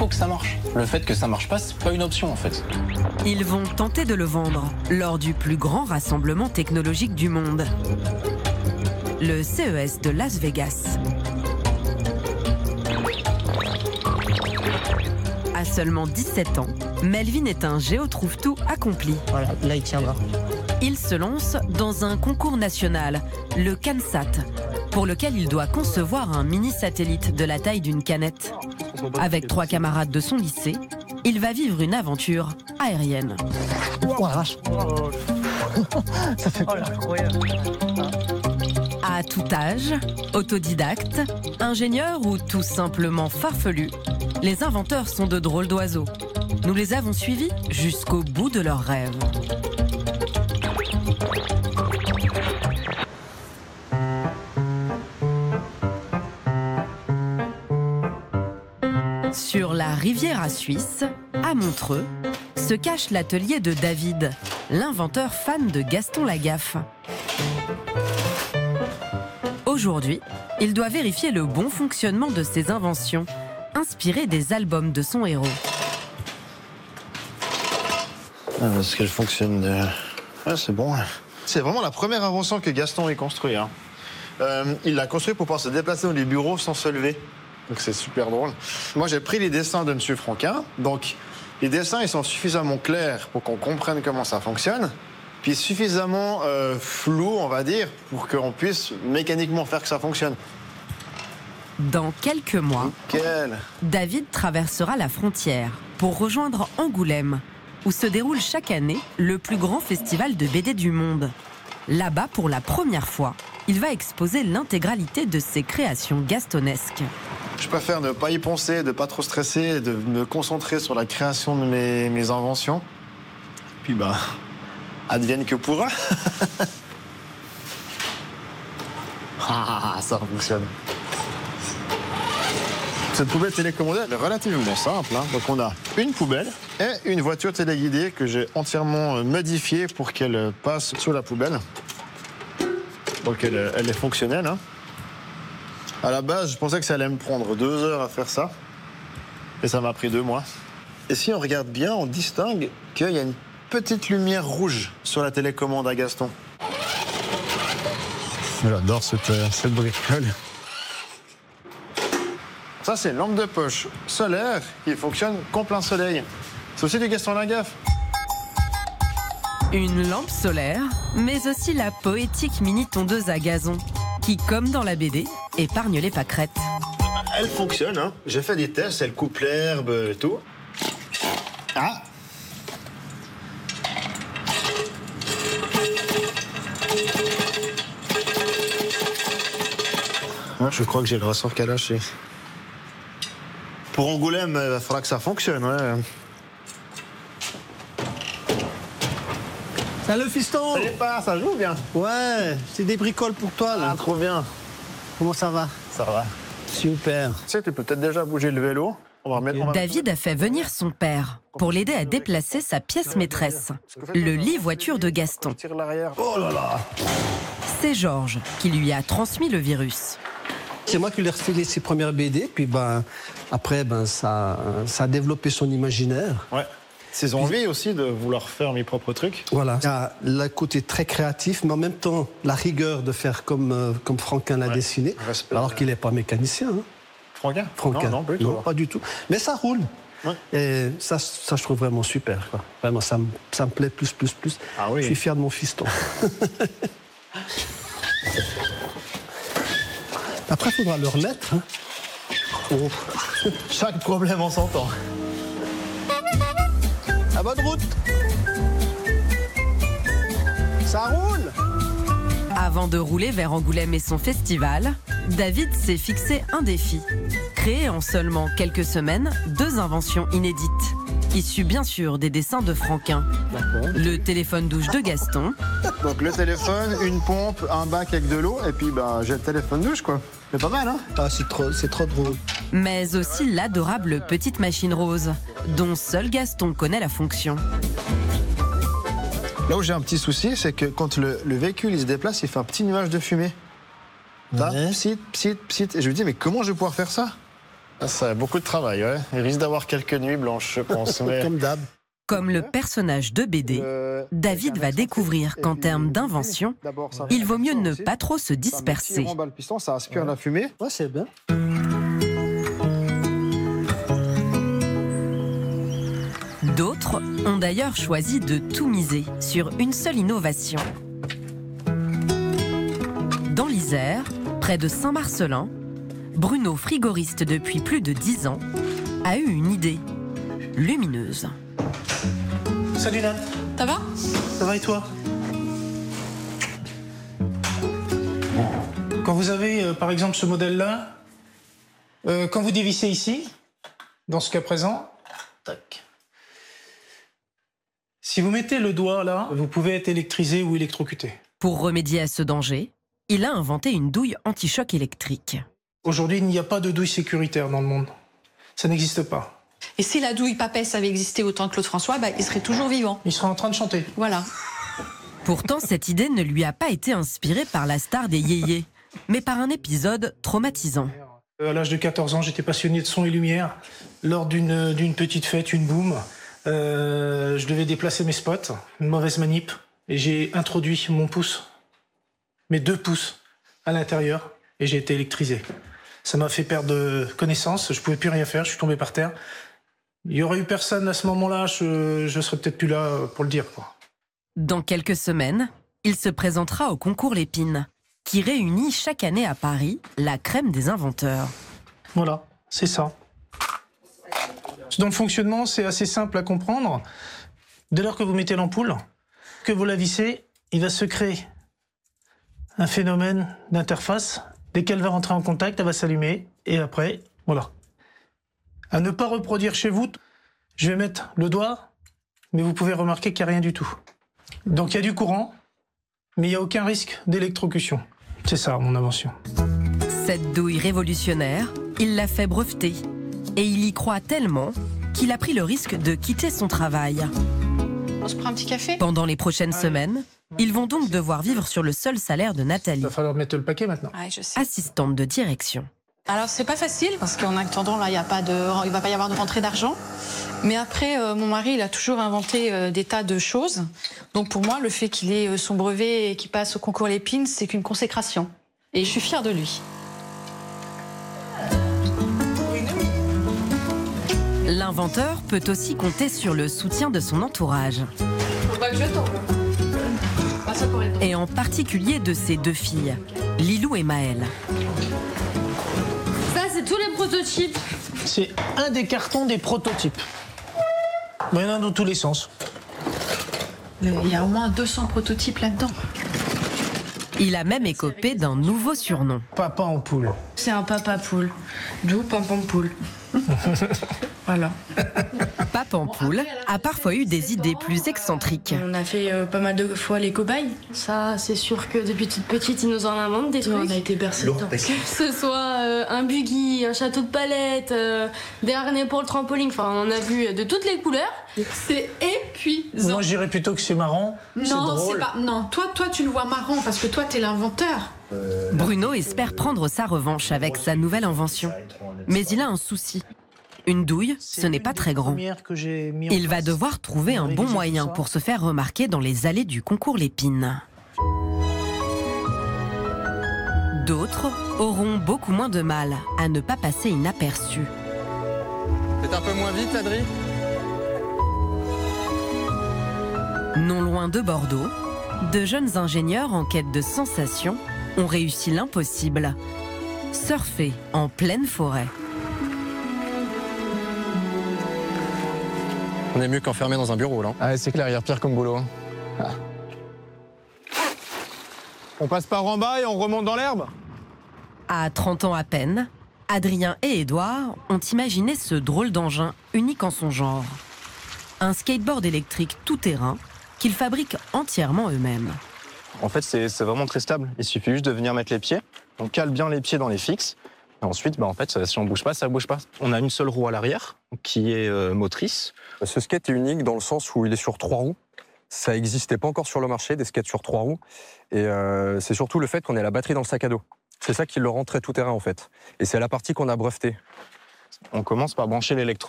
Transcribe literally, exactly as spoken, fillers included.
faut que ça marche. Le fait que ça marche pas, c'est pas une option en fait. Ils vont tenter de le vendre lors du plus grand rassemblement technologique du monde, le C E S de Las Vegas. À seulement dix-sept ans, Melvin est un géotrouve-tout accompli. Voilà, là il tiendra. Il se lance dans un concours national, le CanSat, pour lequel il doit concevoir un mini-satellite de la taille d'une canette. Avec trois camarades de son lycée, il va vivre une aventure aérienne. Oh, arrache. Ça fait peur. À tout âge, autodidacte, ingénieur ou tout simplement farfelu, les inventeurs sont de drôles d'oiseaux. Nous les avons suivis jusqu'au bout de leurs rêves. Sur la Riviera suisse, à Montreux, se cache l'atelier de David, l'inventeur fan de Gaston Lagaffe. Aujourd'hui, il doit vérifier le bon fonctionnement de ses inventions, inspirées des albums de son héros. Ah, est-ce qu'elle fonctionne euh... ah, c'est bon. C'est vraiment la première invention que Gaston ait construite. Hein. Euh, il l'a construit pour pouvoir se déplacer dans les bureaux sans se lever. Donc c'est super drôle. Moi, j'ai pris les dessins de M. Franquin. Donc, les dessins, ils sont suffisamment clairs pour qu'on comprenne comment ça fonctionne. Puis suffisamment euh, flou, on va dire, pour qu'on puisse mécaniquement faire que ça fonctionne. Dans quelques mois, Nickel. David traversera la frontière pour rejoindre Angoulême, où se déroule chaque année le plus grand festival de B D du monde. Là-bas, pour la première fois, il va exposer l'intégralité de ses créations gastonesques. Je préfère ne pas y penser, de ne pas trop stresser, de me concentrer sur la création de mes, mes inventions. Puis bah, advienne que pourra. Ah, ça fonctionne. Cette poubelle télécommandée, elle est relativement simple. Hein. Donc on a une poubelle et une voiture téléguidée que j'ai entièrement modifiée pour qu'elle passe sous la poubelle. Donc elle, elle est fonctionnelle. Hein. À la base, je pensais que ça allait me prendre deux heures à faire ça. Et ça m'a pris deux mois. Et si on regarde bien, on distingue qu'il y a une petite lumière rouge sur la télécommande à Gaston. J'adore cette, cette bricole. Ça, c'est une lampe de poche solaire qui fonctionne qu'en plein soleil. C'est aussi du Gaston Lagaffe. Une lampe solaire, mais aussi la poétique mini-tondeuse à gazon, qui, comme dans la B D, épargne les pâquerettes. Elle fonctionne, hein. J'ai fait des tests, elle coupe l'herbe et tout. Ah! Je crois que j'ai le ressort qu'à lâcher. Pour Angoulême, il faudra que ça fonctionne, ouais. Salut fiston. Ça y est pas, ça joue bien. Ouais, c'est des bricoles pour toi là. Ah, trop bien. Comment ça va? Ça va. Super. Tu sais, tu peux peut-être déjà bouger le vélo. On va remettre, on va... David a fait venir son père pour l'aider à déplacer sa pièce maîtresse, le lit-voiture de Gaston. Oh là là. C'est Georges qui lui a transmis le virus. C'est moi qui lui ai refilé ses premières B D, puis ben, après, ben, ça, ça a développé son imaginaire. Ouais. Ses envies aussi de vouloir faire mes propres trucs. Voilà. Il y a le côté très créatif, mais en même temps, la rigueur de faire comme, euh, comme Franquin l'a ouais. dessiné, Respect. Alors qu'il n'est pas mécanicien. Hein. Franquin Franquin. Non, non, pas du tout. Non, pas du tout. Mais ça roule. Ouais. Et ça, ça, je trouve vraiment super. Quoi. Vraiment, ça me, ça me plaît plus, plus, plus. Ah oui. Je suis fier de mon fiston. Après, il faudra le remettre. Hein. Oh. Chaque problème en son temps. À bonne route. Ça roule. Avant de rouler vers Angoulême et son festival, David s'est fixé un défi. Créer en seulement quelques semaines deux inventions inédites, issues bien sûr des dessins de Franquin. Le téléphone douche de Gaston. Donc le téléphone, une pompe, un bac avec de l'eau, et puis ben, j'ai le téléphone douche quoi. C'est pas mal, hein? Ah, c'est trop, c'est trop drôle. Mais aussi l'adorable petite machine rose, dont seul Gaston connaît la fonction. Là où j'ai un petit souci, c'est que quand le, le véhicule il se déplace, il fait un petit nuage de fumée. Là, ouais. psit, psit, psit. Et je me dis, mais comment je vais pouvoir faire ça? Ça a beaucoup de travail, ouais. Il risque d'avoir quelques nuits blanches, je pense. Mais... Comme d'hab. Comme le personnage de B D, Euh, David va découvrir qu'en termes d'invention, il vaut mieux ne pas trop se disperser. On le piston, ça aspire la fumée. Ouais, c'est bien. D'autres ont d'ailleurs choisi de tout miser sur une seule innovation. Dans l'Isère, près de Saint-Marcellin, Bruno, frigoriste depuis plus de dix ans, a eu une idée lumineuse. Salut Nat. Ça va? Ça va et toi? Quand vous avez euh, par exemple ce modèle-là, euh, quand vous dévissez ici, dans ce cas présent, tac. Si vous mettez le doigt là, vous pouvez être électrisé ou électrocuté. Pour remédier à ce danger, il a inventé une douille anti-choc électrique. Aujourd'hui, il n'y a pas de douille sécuritaire dans le monde. Ça n'existe pas. Et si la douille Papesse avait existé autant que Claude François, bah, il serait toujours vivant. Il sera en train de chanter. Voilà. Pourtant, cette idée ne lui a pas été inspirée par la star des yéyés, mais par un épisode traumatisant. À l'âge de quatorze ans, j'étais passionné de son et lumière. Lors d'une d'une petite fête, une boum, euh, je devais déplacer mes spots, une mauvaise manip, et j'ai introduit mon pouce, mes deux pouces, à l'intérieur, et j'ai été électrisé. Ça m'a fait perdre connaissance, je pouvais plus rien faire, je suis tombé par terre. Il y aurait eu personne à ce moment-là, je, je serais peut-être plus là pour le dire, quoi. Dans quelques semaines, il se présentera au concours Lépine, qui réunit chaque année à Paris la crème des inventeurs. Voilà, c'est ça. Dans le fonctionnement, c'est assez simple à comprendre. Dès lors que vous mettez l'ampoule, que vous la vissez, il va se créer un phénomène d'interface. Dès qu'elle va rentrer en contact, elle va s'allumer. Et après, voilà. À ne pas reproduire chez vous, je vais mettre le doigt, mais vous pouvez remarquer qu'il n'y a rien du tout. Donc il y a du courant, mais il n'y a aucun risque d'électrocution. C'est ça, mon invention. Cette douille révolutionnaire, il l'a fait breveter. Et il y croit tellement qu'il a pris le risque de quitter son travail. On se prend un petit café? Pendant les prochaines semaines, ils vont donc devoir vivre sur le seul salaire de Nathalie, Il va falloir mettre le paquet maintenant. Ouais, je sais. assistante de direction. Alors c'est pas facile parce qu'en attendant là, il y a pas de, il va pas y avoir de rentrée d'argent. Mais après, euh, mon mari, il a toujours inventé euh, des tas de choses. Donc pour moi, le fait qu'il ait euh, son brevet et qu'il passe au concours Lépine, c'est qu'une consécration. Et je suis fière de lui. L'inventeur peut aussi compter sur le soutien de son entourage. Faut pas que je tombe. Pas ça pour être Et en particulier de ses deux filles, Lilou et Maëlle. Ça, c'est tous les prototypes. C'est un des cartons des prototypes. Mais il y en a dans tous les sens. Il y a au moins deux cents prototypes là-dedans. Il a même écopé d'un nouveau surnom. Papa en poule. C'est un papa poule. D'où Pampam poule. Voilà. Papampoule a parfois eu des idées plus excentriques. On a fait euh, pas mal de fois les cobayes. Ça, c'est sûr que depuis toute petite, ils nous en inventent des trucs. On a été bercés dedans. Que ce soit euh, un buggy, un château de palette, euh, des harnais pour le trampoline. Enfin, on a vu de toutes les couleurs. C'est épuisant. Moi, je dirais plutôt que c'est marrant. C'est Non, c'est drôle. pas. Non, toi, toi, tu le vois marrant parce que toi, t'es l'inventeur. Bruno espère prendre sa revanche avec sa nouvelle invention. Mais il a un souci. Une douille, ce n'est pas très grand. Il va devoir trouver un bon moyen pour se faire remarquer dans les allées du concours Lépine. D'autres auront beaucoup moins de mal à ne pas passer inaperçus. C'est un peu moins vite, Adri? Non loin de Bordeaux, de jeunes ingénieurs en quête de sensations ont réussi l'impossible. Surfer en pleine forêt. On est mieux qu'enfermé dans un bureau, là. Ah, c'est clair, il y a pire comme boulot. Ah. On passe par en bas et on remonte dans l'herbe? À trente ans à peine, Adrien et Édouard ont imaginé ce drôle d'engin unique en son genre. Un skateboard électrique tout-terrain qu'ils fabriquent entièrement eux-mêmes. En fait, c'est vraiment très stable. Il suffit juste de venir mettre les pieds. On cale bien les pieds dans les fixes. Et ensuite, bah, en fait, si on ne bouge pas, ça ne bouge pas. On a une seule roue à l'arrière qui est euh, motrice. Ce skate est unique dans le sens où il est sur trois roues. Ça n'existait pas encore sur le marché, des skates sur trois roues. Et euh, c'est surtout le fait qu'on ait la batterie dans le sac à dos. C'est ça qui le rend très tout-terrain, en fait. Et c'est la partie qu'on a brevetée. On commence par brancher l'électrode.